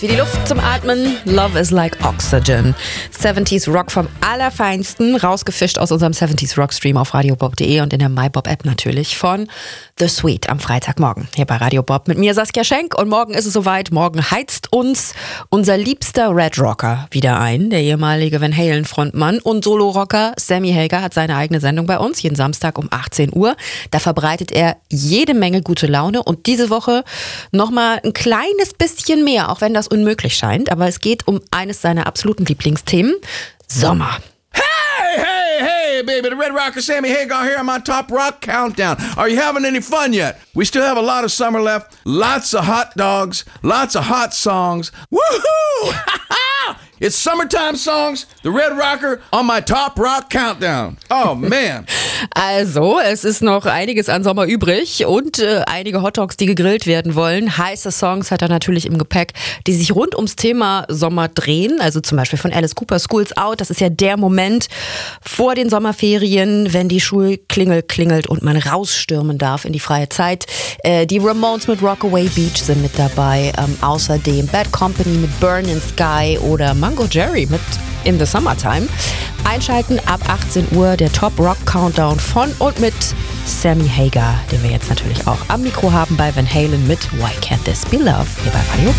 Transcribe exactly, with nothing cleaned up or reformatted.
Wie die Luft zum Atmen, Love is like Oxygen. siebziger Rock vom Allerfeinsten, rausgefischt aus unserem siebziger Rock Stream auf radiobob punkt de und in der MyBob App natürlich von The Sweet am Freitagmorgen. Hier bei Radio Bob mit mir Saskia Schenk und morgen ist es soweit. Morgen heizt uns unser liebster Red Rocker wieder ein. Der ehemalige Van Halen Frontmann und Solo-Rocker Sammy Hagar hat seine eigene Sendung bei uns, jeden Samstag um achtzehn Uhr. Da verbreitet er jede Menge gute Laune und diese Woche nochmal ein kleines bisschen mehr, auch wenn das unmöglich scheint. Aber es geht um eines seiner absoluten Lieblingsthemen, Sommer. Hey, hey, hey, baby, the Red Rocker Sammy Hagar here on my Top Rock Countdown. Are you having any fun yet? We still have a lot of summer left, lots of hot dogs, lots of hot songs. Woohoo! It's summertime songs, the Red Rocker on my Top Rock Countdown. Oh, man. Also, es ist noch einiges an Sommer übrig und äh, einige Hotdogs, die gegrillt werden wollen. Heiße Songs hat er natürlich im Gepäck, die sich rund ums Thema Sommer drehen. Also zum Beispiel von Alice Cooper, School's Out. Das ist ja der Moment vor den Sommerferien, wenn die Schulklingel klingelt und man rausstürmen darf in die freie Zeit. Äh, die Ramones mit Rockaway Beach sind mit dabei. Ähm, außerdem Bad Company mit Burn in Sky oder Mango Jerry mit In the Summertime. Einschalten ab achtzehn Uhr der Top Rock Countdown von und mit Sammy Hagar, den wir jetzt natürlich auch am Mikro haben bei Van Halen mit Why Can't This Be Love hier bei Radio